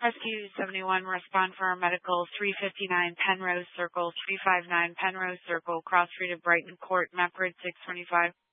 Rescue 71, respond for our medical 359 Penrose Circle, 359 Penrose Circle, Cross Street of Brighton Court, Map Grid 625.